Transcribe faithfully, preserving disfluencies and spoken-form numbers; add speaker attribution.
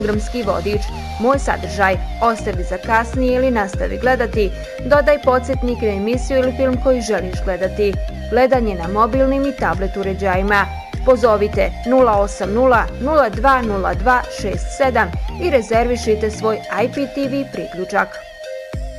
Speaker 1: Programski vodič. Moj sadržaj ostavi za kasnije ili nastavi gledati. Dodaj podsjetnik na emisiju ili film koji želiš gledati. Gledanje na mobilnim i tablet uređajima. Pozovite nula osam nula nula dva nula dva šest sedam i rezervišite svoj I P T V priključak.